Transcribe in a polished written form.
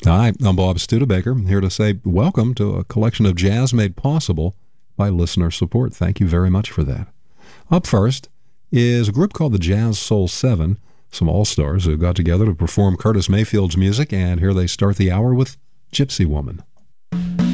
Hi, I'm Bob Studebaker, here to say welcome to a collection of jazz made possible by listener support. Thank you very much for that. Up first is a group called the Jazz Soul 7, some all-stars who got together to perform Curtis Mayfield's music, and here they start the hour with Gypsy Woman.